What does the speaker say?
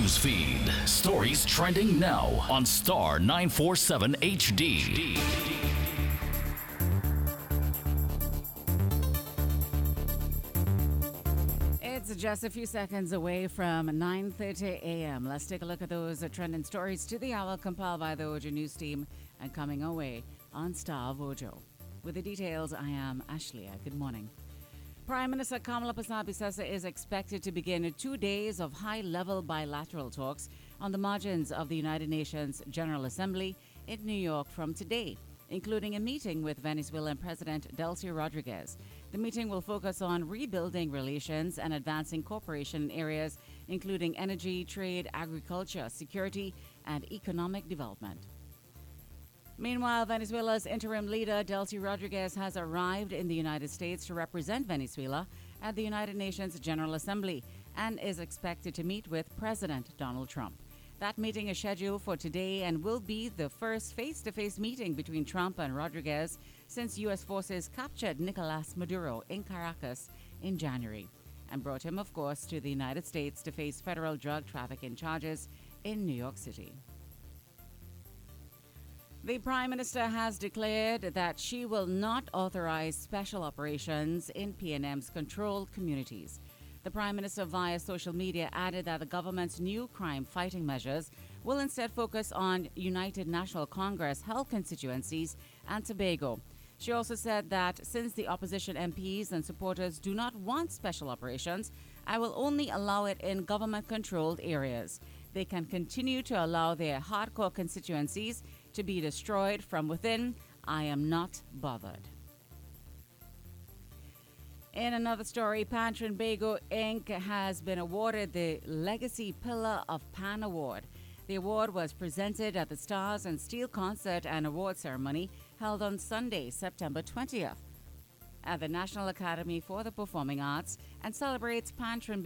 news feed. Stories trending now on Star 947 HD. It's just a few seconds away from 9:30 a.m. Let's take a look at those trending stories to the hour compiled by the Ojo News team and coming our way on Star of Ojo. With the details, I am Ashleigh. Good morning. Prime Minister Kamala Persad-Bissessar is expected to begin 2 days of high-level bilateral talks on the margins of the United Nations General Assembly in New York from today, including a meeting with Venezuelan President Delcy Rodriguez. The meeting will focus on rebuilding relations and advancing cooperation in areas including energy, trade, agriculture, security, and economic development. Meanwhile, Venezuela's interim leader, Delcy Rodriguez, has arrived in the United States to represent Venezuela at the United Nations General Assembly and is expected to meet with President Donald Trump. That meeting is scheduled for today and will be the first face-to-face meeting between Trump and Rodriguez since U.S. forces captured Nicolas Maduro in Caracas in January and brought him, of course, to the United States to face federal drug trafficking charges in New York City. The Prime Minister has declared that she will not authorize special operations in PNM's controlled communities. The Prime Minister, via social media, added that the government's new crime-fighting measures will instead focus on United National Congress held constituencies and Tobago. She also said that since the opposition MPs and supporters do not want special operations, I will only allow it in government-controlled areas. They can continue to allow their hardcore constituencies to be destroyed from within. I am not bothered. In another story, Pan Trinbago Inc. has been awarded the Legacy Pillar of Pan Award. The award was presented at the Stars and Steel concert and award ceremony held on Sunday, September 20th at the National Academy for the Performing Arts and celebrates Pan Trinbago